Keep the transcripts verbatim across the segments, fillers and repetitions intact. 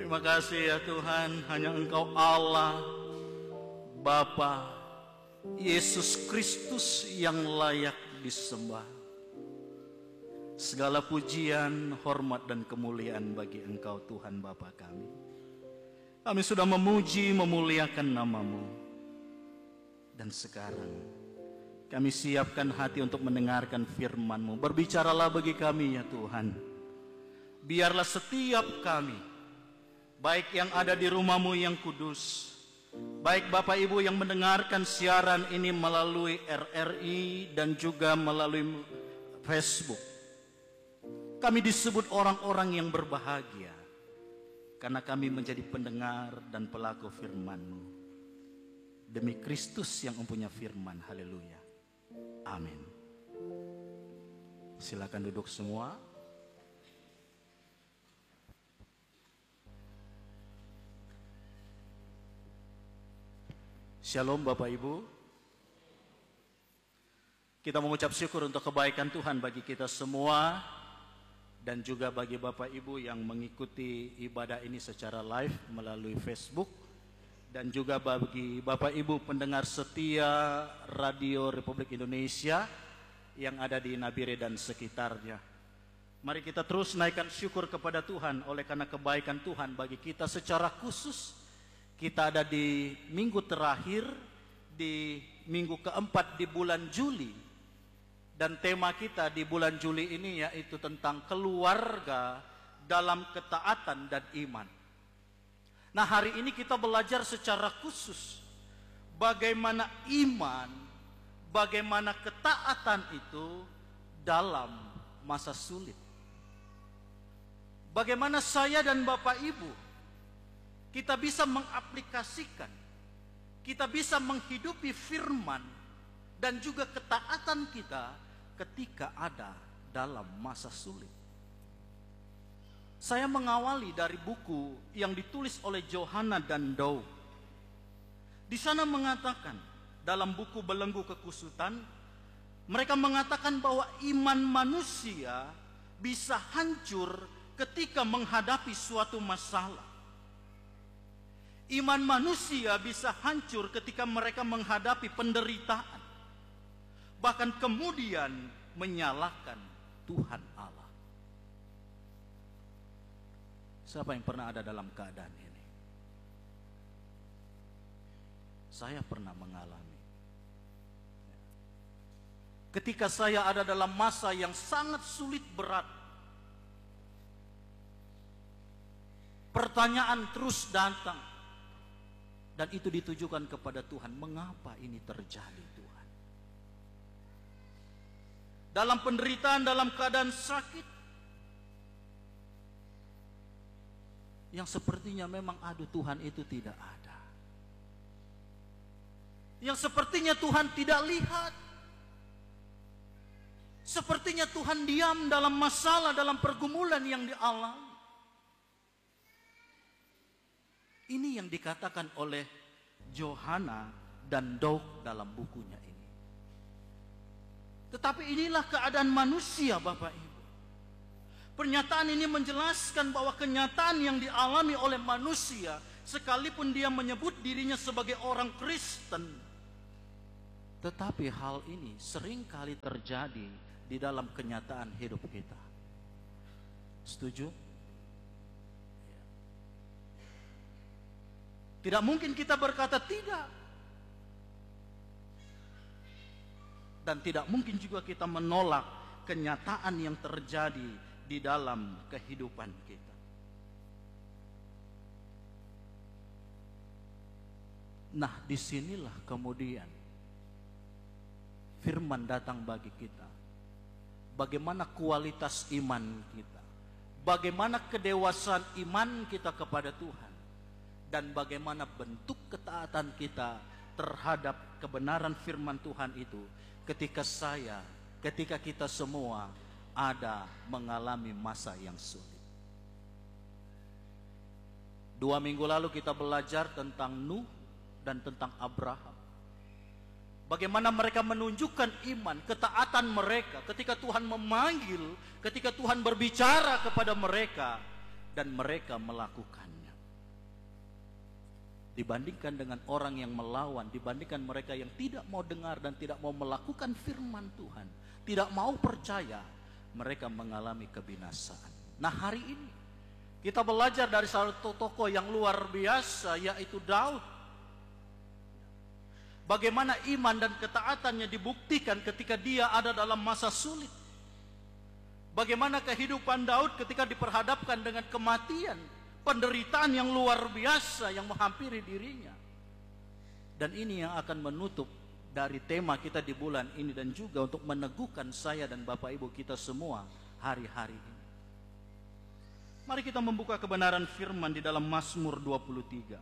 Terima kasih ya Tuhan, hanya Engkau Allah, Bapa, Yesus Kristus yang layak disembah. Segala pujian, hormat dan kemuliaan bagi Engkau Tuhan Bapa kami. Kami sudah memuji, memuliakan nama-Mu. Dan sekarang kami siapkan hati untuk mendengarkan firman-Mu. Berbicaralah bagi kami ya Tuhan. Biarlah setiap kami, baik yang ada di rumah-Mu yang kudus, baik Bapak Ibu yang mendengarkan siaran ini melalui R R I dan juga melalui Facebook, kami disebut orang-orang yang berbahagia karena kami menjadi pendengar dan pelaku firman-Mu. Demi Kristus yang mempunyai firman. Haleluya. Amin. Silakan duduk semua. Shalom Bapak Ibu. Kita mengucap syukur untuk kebaikan Tuhan bagi kita semua, dan juga bagi Bapak Ibu yang mengikuti ibadah ini secara live melalui Facebook, dan juga bagi Bapak Ibu pendengar setia Radio Republik Indonesia yang ada di Nabire dan sekitarnya. Mari kita terus naikkan syukur kepada Tuhan oleh karena kebaikan Tuhan bagi kita secara khusus. Kita ada di minggu terakhir, di minggu keempat di bulan Juli. Dan tema kita di bulan Juli ini yaitu tentang keluarga dalam ketaatan dan iman. Nah, hari ini kita belajar secara khusus bagaimana iman, bagaimana ketaatan itu dalam masa sulit. Bagaimana saya dan Bapak Ibu kita bisa mengaplikasikan, kita bisa menghidupi firman dan juga ketaatan kita ketika ada dalam masa sulit. Saya mengawali dari buku yang ditulis oleh Johanna dan Doug. Di sana mengatakan, dalam buku Belenggu Kekusutan, mereka mengatakan bahwa iman manusia bisa hancur ketika menghadapi suatu masalah. Iman manusia bisa hancur ketika mereka menghadapi penderitaan, bahkan kemudian menyalahkan Tuhan Allah. Siapa yang pernah ada dalam keadaan ini? Saya pernah mengalami. Ketika saya ada dalam masa yang sangat sulit berat, pertanyaan terus datang. Dan itu ditujukan kepada Tuhan. Mengapa ini terjadi Tuhan? Dalam penderitaan, dalam keadaan sakit, yang sepertinya memang aduh Tuhan itu tidak ada. Yang sepertinya Tuhan tidak lihat. Sepertinya Tuhan diam dalam masalah, dalam pergumulan yang dialami. Ini yang dikatakan oleh Johanna dan Doug dalam bukunya ini. Tetapi inilah keadaan manusia Bapak Ibu. Pernyataan ini menjelaskan bahwa kenyataan yang dialami oleh manusia, sekalipun dia menyebut dirinya sebagai orang Kristen, tetapi hal ini seringkali terjadi di dalam kenyataan hidup kita. Setuju? Tidak mungkin kita berkata tidak. Dan tidak mungkin juga kita menolak kenyataan yang terjadi di dalam kehidupan kita. Nah, disinilah kemudian firman datang bagi kita. Bagaimana kualitas iman kita. Bagaimana kedewasaan iman kita kepada Tuhan. Dan bagaimana bentuk ketaatan kita terhadap kebenaran firman Tuhan itu ketika saya, ketika kita semua ada mengalami masa yang sulit. Dua minggu lalu kita belajar tentang Nuh dan tentang Abraham. Bagaimana mereka menunjukkan iman, ketaatan mereka ketika Tuhan memanggil, ketika Tuhan berbicara kepada mereka dan mereka melakukannya. dibandingkan dengan orang yang melawan, dibandingkan mereka yang tidak mau dengar dan tidak mau melakukan firman Tuhan, tidak mau percaya, mereka mengalami kebinasaan. Nah, hari ini kita belajar dari salah satu tokoh yang luar biasa, yaitu Daud. Bagaimana iman dan ketaatannya dibuktikan ketika dia ada dalam masa sulit. Bagaimana kehidupan Daud ketika diperhadapkan dengan kematian, penderitaan yang luar biasa yang menghampiri dirinya. Dan ini yang akan menutup dari tema kita di bulan ini, dan juga untuk meneguhkan saya dan Bapak Ibu kita semua hari-hari ini. Mari kita membuka kebenaran firman di dalam Mazmur dua puluh tiga.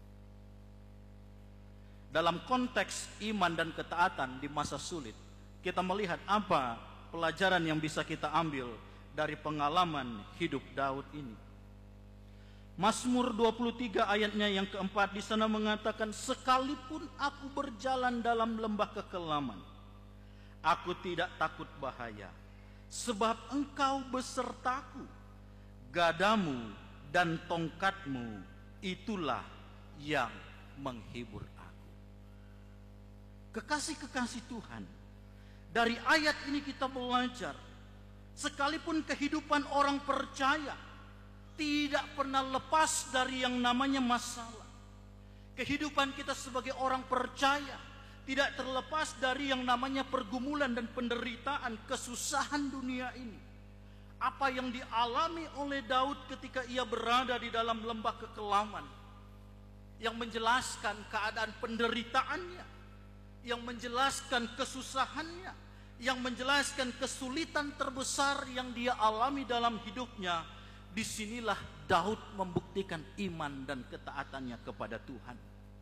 Dalam konteks iman dan ketaatan di masa sulit, kita melihat apa pelajaran yang bisa kita ambil dari pengalaman hidup Daud ini. Mazmur dua puluh tiga ayatnya yang keempat di sana mengatakan, sekalipun aku berjalan dalam lembah kekelaman, aku tidak takut bahaya, sebab engkau besertaku, gadamu dan tongkatmu itulah yang menghibur aku. Kekasih-kekasih Tuhan, dari ayat ini kita belajar, sekalipun kehidupan orang percaya tidak pernah lepas dari yang namanya masalah. Kehidupan kita sebagai orang percaya tidak terlepas dari yang namanya pergumulan dan penderitaan, kesusahan dunia ini. Apa yang dialami oleh Daud ketika ia berada di dalam lembah kekelaman, yang menjelaskan keadaan penderitaannya, yang menjelaskan kesusahannya, yang menjelaskan kesulitan terbesar yang dia alami dalam hidupnya. Disinilah Daud membuktikan iman dan ketaatannya kepada Tuhan.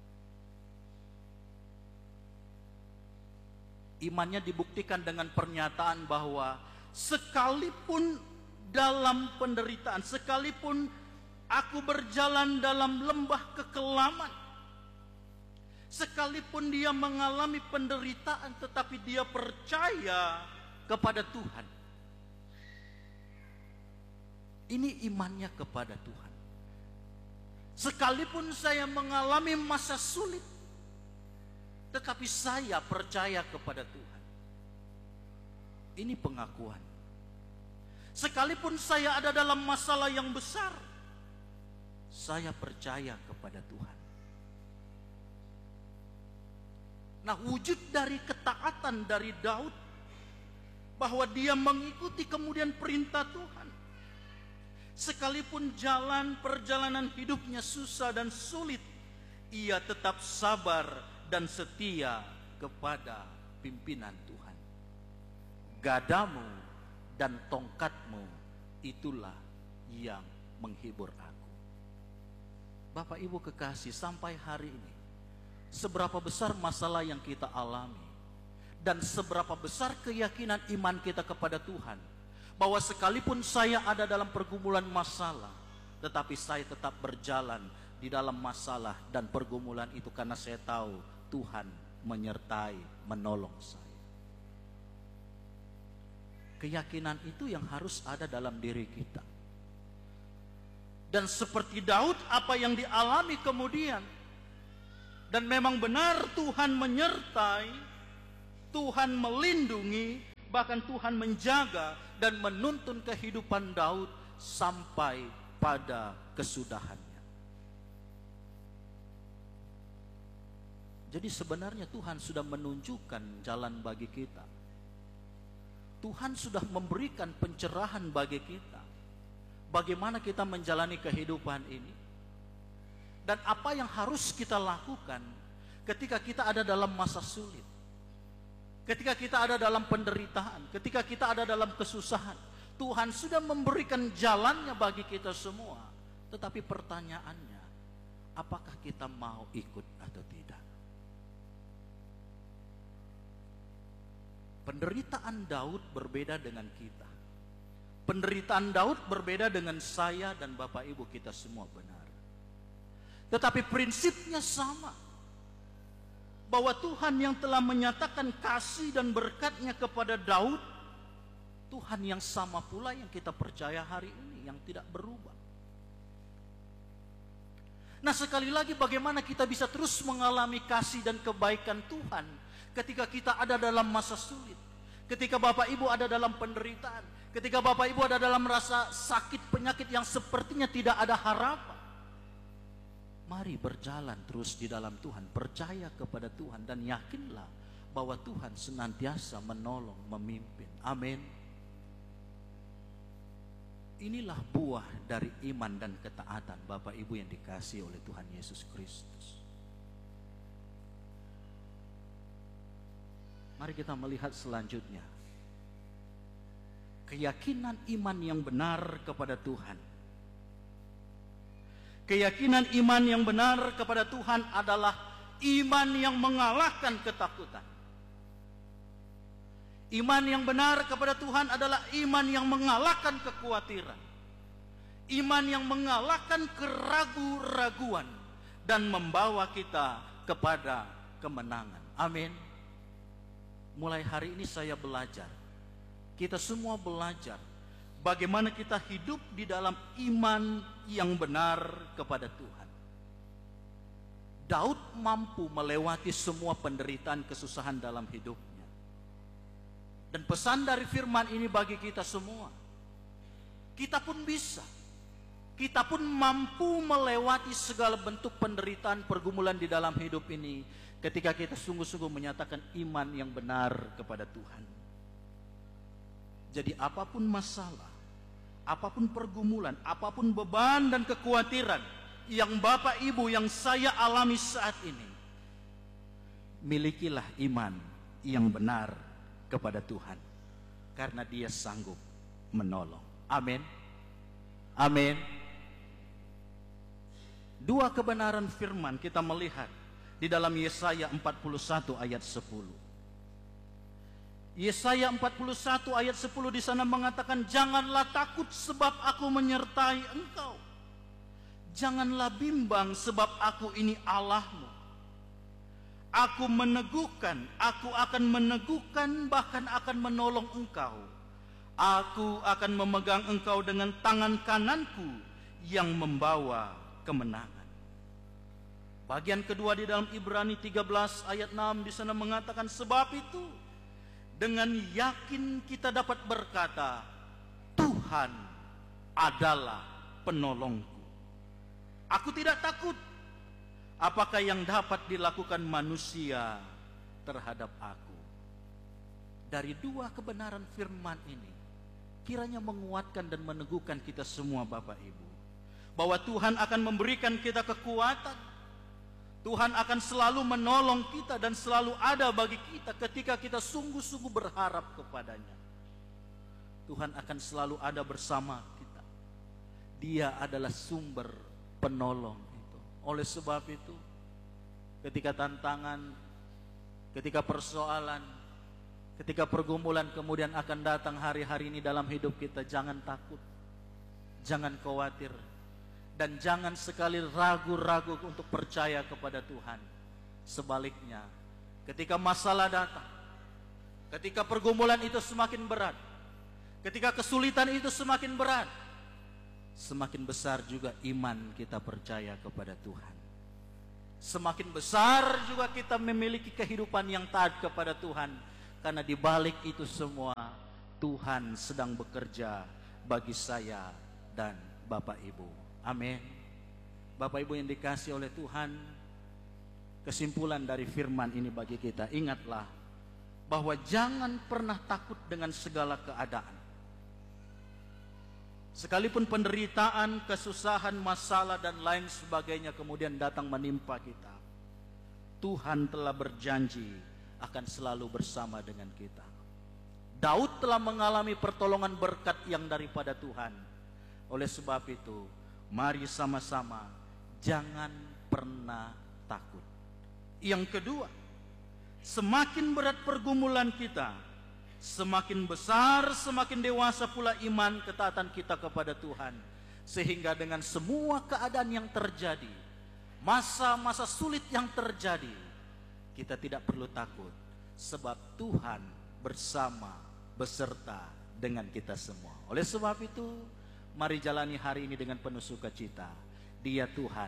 Imannya dibuktikan dengan pernyataan bahwa sekalipun dalam penderitaan, sekalipun aku berjalan dalam lembah kekelaman, sekalipun dia mengalami penderitaan, tetapi dia percaya kepada Tuhan. Ini imannya kepada Tuhan. Sekalipun saya mengalami masa sulit, tetapi saya percaya kepada Tuhan. Ini pengakuan. Sekalipun saya ada dalam masalah yang besar, saya percaya kepada Tuhan. Nah, wujud dari ketaatan dari Daud, bahwa dia mengikuti kemudian perintah Tuhan. Sekalipun jalan perjalanan hidupnya susah dan sulit, ia tetap sabar dan setia kepada pimpinan Tuhan. Gadamu dan tongkatmu itulah yang menghibur aku. Bapak Ibu kekasih, sampai hari ini, seberapa besar masalah yang kita alami, dan seberapa besar keyakinan iman kita kepada Tuhan, bahwa sekalipun saya ada dalam pergumulan masalah, tetapi saya tetap berjalan di dalam masalah dan pergumulan itu, karena saya tahu Tuhan menyertai, menolong saya. Keyakinan itu yang harus ada dalam diri kita. Dan seperti Daud, apa yang dialami kemudian, dan memang benar Tuhan menyertai, Tuhan melindungi, bahkan Tuhan menjaga dan menuntun kehidupan Daud sampai pada kesudahannya. Jadi sebenarnya Tuhan sudah menunjukkan jalan bagi kita. Tuhan sudah memberikan pencerahan bagi kita, bagaimana kita menjalani kehidupan ini, dan apa yang harus kita lakukan ketika kita ada dalam masa sulit, ketika kita ada dalam penderitaan, ketika kita ada dalam kesusahan. Tuhan sudah memberikan jalannya bagi kita semua. Tetapi pertanyaannya, apakah kita mau ikut atau tidak? Penderitaan Daud berbeda dengan kita. Penderitaan Daud berbeda dengan saya dan Bapak Ibu kita semua, benar. Tetapi prinsipnya sama, bahwa Tuhan yang telah menyatakan kasih dan berkat-Nya kepada Daud, Tuhan yang sama pula yang kita percaya hari ini, yang tidak berubah. Nah, sekali lagi bagaimana kita bisa terus mengalami kasih dan kebaikan Tuhan ketika kita ada dalam masa sulit, ketika Bapak Ibu ada dalam penderitaan, ketika Bapak Ibu ada dalam rasa sakit penyakit yang sepertinya tidak ada harapan. Mari berjalan terus di dalam Tuhan, percaya kepada Tuhan, dan yakinlah bahwa Tuhan senantiasa menolong, memimpin. Amin. Inilah buah dari iman dan ketaatan Bapak Ibu yang dikasihi oleh Tuhan Yesus Kristus. Mari kita melihat selanjutnya. Keyakinan iman yang benar kepada Tuhan. Keyakinan iman yang benar kepada Tuhan adalah iman yang mengalahkan ketakutan. Iman yang benar kepada Tuhan adalah iman yang mengalahkan kekhawatiran. Iman yang mengalahkan keraguan-raguan dan membawa kita kepada kemenangan. Amin. Mulai hari ini saya belajar, kita semua belajar bagaimana kita hidup di dalam iman yang benar kepada Tuhan. Daud mampu melewati semua penderitaan kesusahan dalam hidupnya. Dan pesan dari firman ini bagi kita semua, kita pun bisa, kita pun mampu melewati segala bentuk penderitaan pergumulan di dalam hidup ini ketika kita sungguh-sungguh menyatakan iman yang benar kepada Tuhan. Jadi apapun masalah, apapun pergumulan, apapun beban dan kekhawatiran yang Bapak Ibu, yang saya alami saat ini, milikilah iman yang benar kepada Tuhan, karena Dia sanggup menolong. Amin. Amin. Dua kebenaran firman kita melihat di dalam Yesaya empat puluh satu ayat sepuluh. Yesaya empat puluh satu ayat sepuluh di sana mengatakan, janganlah takut sebab aku menyertai engkau. Janganlah bimbang sebab aku ini Allahmu. Aku meneguhkan, aku akan meneguhkan, bahkan akan menolong engkau. Aku akan memegang engkau dengan tangan kananku yang membawa kemenangan. Bagian kedua di dalam Ibrani tiga belas ayat enam di sana mengatakan, sebab itu dengan yakin kita dapat berkata, Tuhan adalah penolongku. Aku tidak takut. Apakah yang dapat dilakukan manusia terhadap aku? Dari dua kebenaran firman ini, kiranya menguatkan dan meneguhkan kita semua Bapak Ibu, bahwa Tuhan akan memberikan kita kekuatan. Tuhan akan selalu menolong kita dan selalu ada bagi kita ketika kita sungguh-sungguh berharap kepadanya. Tuhan akan selalu ada bersama kita. Dia adalah sumber penolong. Oleh sebab itu, ketika tantangan, ketika persoalan, ketika pergumulan kemudian akan datang hari-hari ini dalam hidup kita, jangan takut, jangan khawatir, dan jangan sekali ragu-ragu untuk percaya kepada Tuhan. Sebaliknya, ketika masalah datang, ketika pergumulan itu semakin berat, ketika kesulitan itu semakin berat, semakin besar juga iman kita percaya kepada Tuhan. Semakin besar juga kita memiliki kehidupan yang taat kepada Tuhan. Karena di balik itu semua, Tuhan sedang bekerja bagi saya dan Bapak Ibu. Amin. Bapak Ibu yang dikasihi oleh Tuhan, kesimpulan dari firman ini bagi kita, ingatlah bahwa jangan pernah takut dengan segala keadaan. Sekalipun penderitaan, kesusahan, masalah dan lain sebagainya kemudian datang menimpa kita, Tuhan telah berjanji akan selalu bersama dengan kita. Daud telah mengalami pertolongan berkat yang daripada Tuhan. Oleh sebab itu, mari sama-sama jangan pernah takut. Yang kedua, semakin berat pergumulan kita, semakin besar, semakin dewasa pula iman ketaatan kita kepada Tuhan. Sehingga dengan semua keadaan yang terjadi, masa-masa sulit yang terjadi, kita tidak perlu takut. Sebab Tuhan bersama, beserta dengan kita semua. Oleh sebab itu, mari jalani hari ini dengan penuh sukacita. Dia Tuhan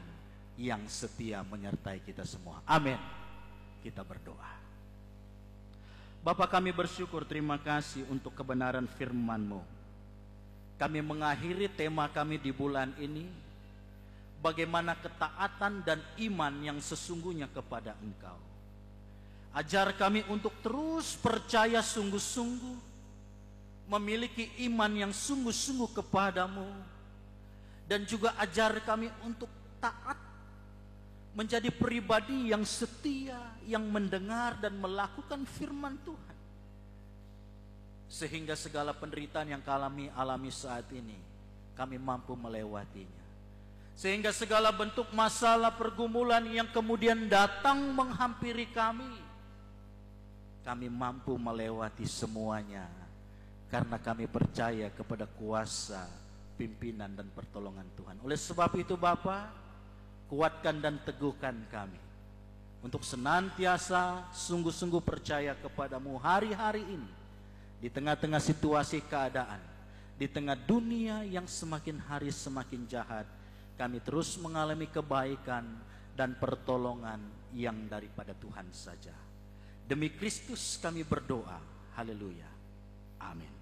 yang setia menyertai kita semua. Amin. Kita berdoa. Bapa, kami bersyukur, terima kasih untuk kebenaran firman-Mu. Kami mengakhiri tema kami di bulan ini, bagaimana ketaatan dan iman yang sesungguhnya kepada Engkau. Ajar kami untuk terus percaya sungguh-sungguh, memiliki iman yang sungguh-sungguh kepadamu, dan juga ajar kami untuk taat, menjadi pribadi yang setia, yang mendengar dan melakukan firman Tuhan, sehingga segala penderitaan yang kami alami saat ini kami mampu melewatinya. Sehingga segala bentuk masalah pergumulan yang kemudian datang menghampiri kami, kami mampu melewati semuanya, karena kami percaya kepada kuasa, pimpinan dan pertolongan Tuhan. Oleh sebab itu Bapa, kuatkan dan teguhkan kami untuk senantiasa sungguh-sungguh percaya kepadamu hari-hari ini, di tengah-tengah situasi keadaan, di tengah dunia yang semakin hari semakin jahat. Kami terus mengalami kebaikan dan pertolongan yang daripada Tuhan saja. Demi Kristus kami berdoa. Haleluya. Amin.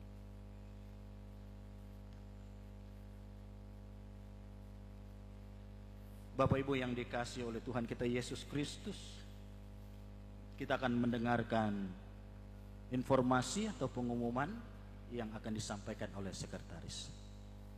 Bapak Ibu yang dikasihi oleh Tuhan kita Yesus Kristus, kita akan mendengarkan informasi atau pengumuman yang akan disampaikan oleh sekretaris.